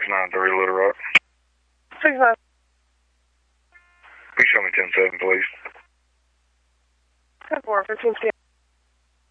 693 Little Rock. 69. Please show me 10-7, please. 10-4, 15